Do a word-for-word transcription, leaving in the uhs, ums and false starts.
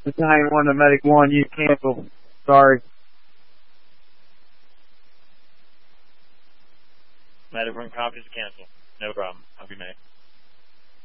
Battalion one to Medic one, you cancel. Sorry. Medic one copies cancel. No problem. I'll be made.